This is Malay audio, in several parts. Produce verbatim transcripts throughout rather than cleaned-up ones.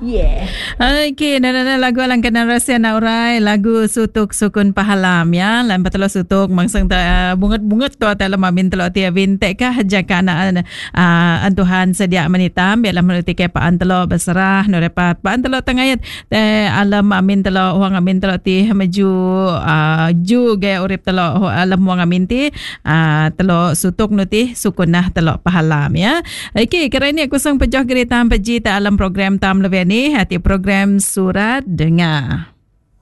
Yeah. Okey, nana lagu langkanan rasa nak urai lagu Sutuk Sukun Pahalam ya. Lan patelo sutuk mangsang ta bungat-bungat tu dalam amin telo ti vintek kah jaka anak uh, antuhan sedia menitam biarlah menuti ke paan telo berserah no repat paan telo tangayat te alam amin telo wang amin telo ti maju uh, ju gaya urip telo alam wang amin ti uh, telo sutuk nuti sukunah telo pahalam ya. Okey, kerana aku sang pejoh geritam peji ta alam program tam lebih ni hati program Surat Dengar.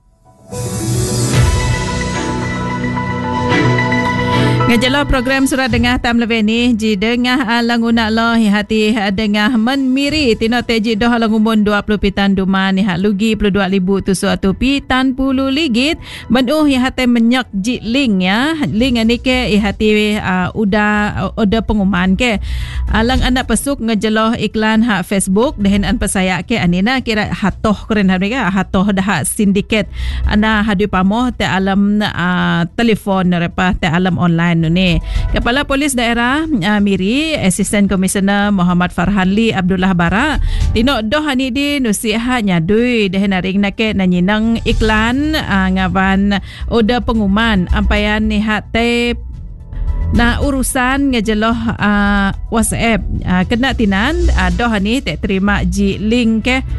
Ngejalo program Surat Dengar tam lebih ni ji dengah alang unak lo hati dengah menmiri tino teji doh alang umun dua puluh pitan duman ni hak lugi puluh dua ribu tu suatu pitan puluh ligit menuh hati menyak ji link ya link ni ke hati uh, udah udah pengumuman ke alang anak pesuk ngejalo iklan hak Facebook dehen an pesaya ke anina kira hatoh keren harga hatoh dah sindiket ana hadu pamoh te alam uh, telefon repa te alam online ni. Kepala Polis Daerah uh, Miri, Asisten Komisioner Muhammad Farhanli Abdullah Bara, tino doh ani di nusiha nyadui dehen ring nake nanyinang iklan uh, ngawan oda pengumuman ampayan ni hate na urusan ngejeloh uh, WhatsApp uh, kena tinan uh, doh ani tak terima ji link ke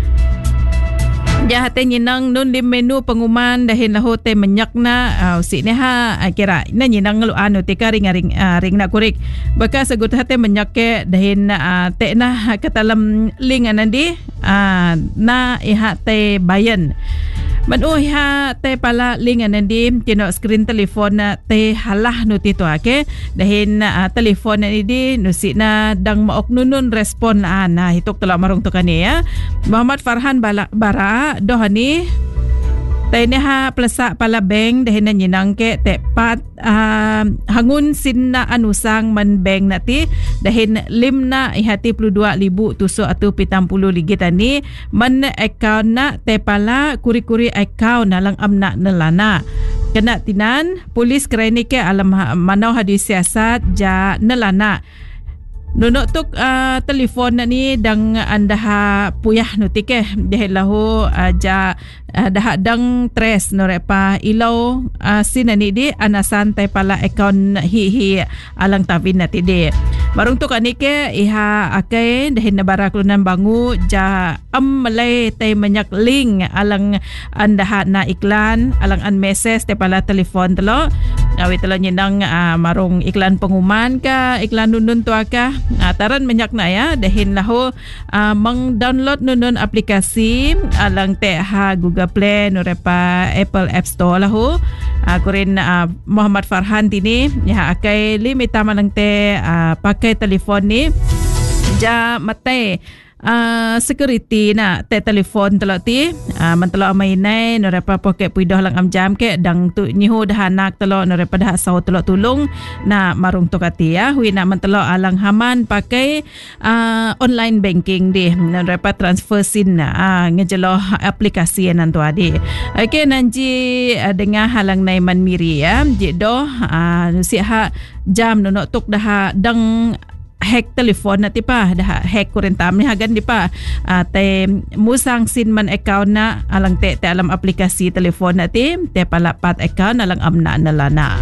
dia hati nyinang nun di menu pengumuman dahin lahu te menyak na uh, usik ni ha uh, kira na nyinang lu anu tika ring ring uh, ring nak kurik baka segut hati menyak ke dahin uh, te na ke dalam link anandi uh, na iha te bayan manu iha te pala link anandi tino screen telefon te halah nuti tu ake dahin uh, telefon ni di nusik na dang maok nunun respon ana uh, hituk telak marung tu kani ya. Muhammad Farhan Bara doh ni tay ni ha plesak pala bank dahin na nyinang ke tepat uh, hangun sin na anusang man bank nati dahin lim na ihati puluh dua ribu tuso atau pitam puluh ligit ani man account na te pala kuri-kuri account nalang amna nelana kena tinan polis kerana ke alam manau hadis siasat ja nelana nunuk tuk uh, telefon ni dang anda ha puyah nutik eh deh lahu uh, ja uh, dah dang tres norepa ilau uh, sinani di anasan tai pala account hi hi alang tavin nati de barung tuk ani ke iha akai deh nabara klunan bangu ja am malai tai menyak link alang anda ha na iklan alang an message tai pala telefon telo awi telo nyinang uh, marung iklan pengumuman ka iklan nunun tu aka uh, taran menyak na ya dahin lahu uh, meng download nunun aplikasi alang te ha Google Play nurepa Apple App Store lahu uh, kurin uh, Muhammad Farhan tini ya akai limita malang te uh, pakai telefon ni ja mate Uh, security na te telefon telo ti uh, man telo mainai norepa poket puidoh lang am jam ke dang tu nyihu dah anak telo norepa dah sau telo tulung na marung to kati ya hui na man telo alang haman pakai uh, online banking di norepa transfer sin na uh, ngejelo aplikasi nan tu adi okey nanji uh, dengar halang nai man miri ya ji do uh, si ha jam no tok dah dang hack telefon na tipa dah hack kurentam ni hagan dipa uh, te musang sin man account na alang te te alam aplikasi telefon na ti te palapat account alang amna nalana.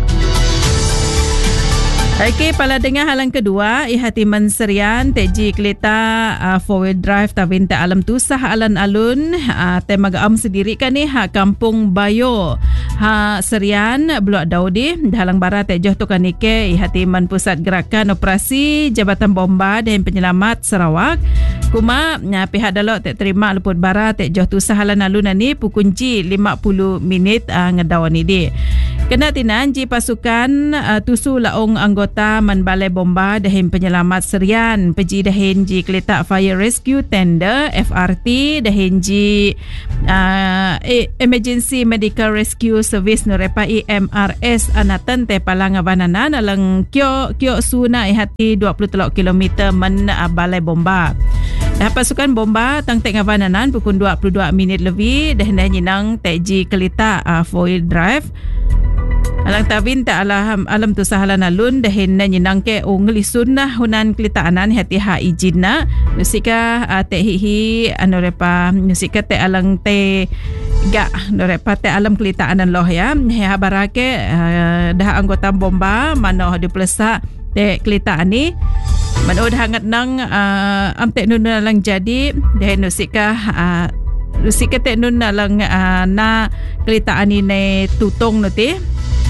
Okey, pala dengar halang kedua ihati menserian teji keleta uh, four wheel drive tawin te alam tu sah alun-alun uh, te magaam sendiri kan ni ha kampung Bayo ha serian Blok Daudi halang barat te joh tu kan ke ihati man pusat gerakan operasi Jabatan Bomba dan Penyelamat Sarawak kuma nya pihak dalok te terima luput barat te joh tu sah alun-alun ni pukunci lima puluh minit uh, ngedaw ni di kena tinan ji pasukan uh, tusu laong anggota man balai bomba dahin penyelamat serian peji dahin ji keleta fire rescue tender F R T dahin ji uh, emergency medical rescue service nurepa E M R S anatan te palang abananan alang kyo kyo suna ihati dua puluh tiga kilometer man uh, balai bomba. Dah pasukan bomba tang tek ngabananan pukul dua puluh dua minit lebih dah nyinang teji keleta uh, four wheel drive Alang tabin ta alam alam tu sahalan alun dahin na nyinang ke o ngelisun na hunan kelitaanan hati ha izin na musika uh, te hihi ano repa musika te alang te ga no repa te alam kelitaanan loh ya ha barake uh, dah anggota bomba mano di pelesa te kelitaan ni mano dah hangat nang uh, am te nun lang jadi dahin musika uh, musika te nun lang uh, na kelitaan ni ne tutong no te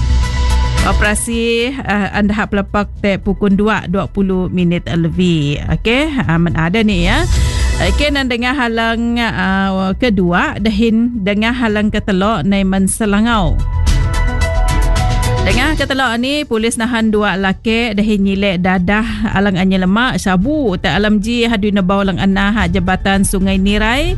operasi uh, anda pelepak te pukul dua dua puluh minit lebih. Okey, aman ada ni ya. Okey, nan dengar halang uh, kedua dahin dengar halang ketelok nai Selangau. Dengar ketelok ni polis nahan dua laki dahin nyilek dadah alang anya lemak sabu tak alam ji hadu nebau lang anah Jabatan Sungai Nirai.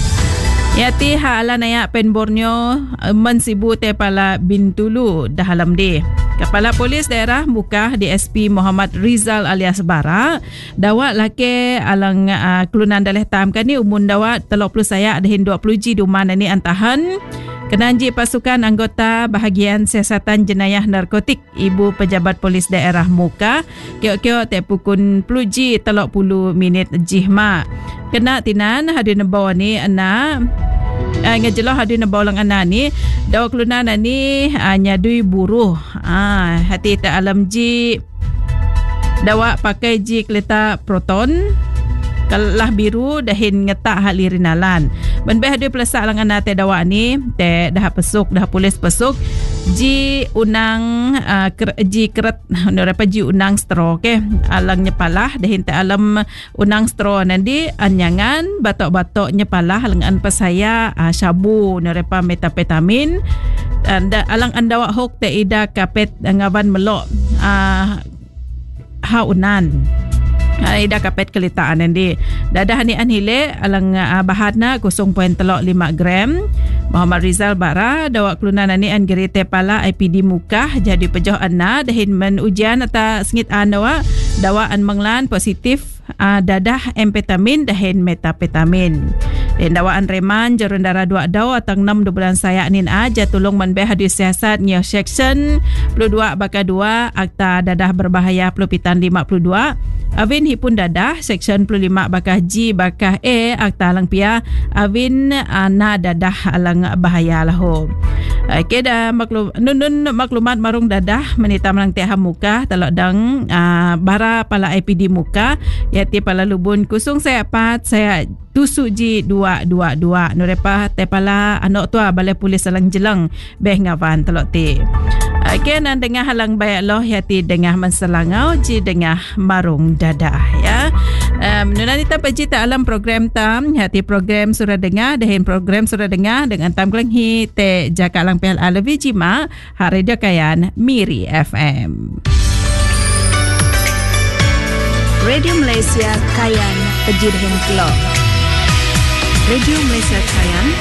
Yati ha ala nayak pen Borneo mensibu te pala Bintulu dahalam de. Kepala Polis Daerah Mukah D S P Muhammad Rizal alias Bara dawat laki alang uh, kelunan daleh tam kan ni umun dawat tiga puluh sayak dahin dua puluh ji duman ni antahan kenanji pasukan anggota bahagian siasatan jenayah narkotik Ibu Pejabat Polis Daerah Mukah kiok-kiok te pukul sepuluh ji tiga puluh minit jihma kena tinan hadir nebawa ni ana uh, ngajelah hadir nebawa lang ana ni dawa kelunan ni uh, nyadui buruh ah hati tak alam ji dawa pakai ji kereta proton kalah biru dahin ngetak halirinalan benbeh ada pelesak langan te dawa ni te dah pesuk dah polis pesuk ji unang uh, ker, ji keret norapa ji unang stro ke alang nyepalah dahin te alam unang stro nanti anyangan batok-batok nyepalah lengan pesaya uh, sabu norapa metapetamin anda alang andawa hok te ida kapet ngaban melok uh, haunan ida kapet kelitaan nanti dadah ni anhile alang uh, bahatna kosong perpuluhan tiga lima gram Muhammad Rizal Bara dawa kelunan ni an gerite pala I P D Mukah jadi pejoh anna dahin men ujian ata sengit anawa dawa an menglan positif uh, dadah ampetamin dahin metapetamin dan dawaan reman jarum darah dua daw atang enam bulan sayak nin aja tolong menbeh hadis siasat nyo section sepuluh dua baka dua akta dadah berbahaya pelupitan lima puluh dua Avin hipun dadah section sepuluh lima bakah G bakah E akta alang pia Avin ana dadah alang bahaya laho. Okey dah maklum nun maklumat marung dadah menita melang tiah muka telok dang uh, bara pala I P D muka yati pala lubun kusung saya pat saya tusuk ji dua dua dua nurepa te pala anak tua balai polis alang jelang beh ngavan telok ti. Okey nan dengar halang bayak loh yati dengar Selangau ji dengar marung dadah ya. Um, nunani ta paji ta alam program tam hati program surah dengar dahin program surah dengar dengan tam kelang hi te jaka lang pel alavi jima hari dekayan Miri F M. Radio Malaysia Kayan Pejidhin Kelor. Radio Malaysia Kayan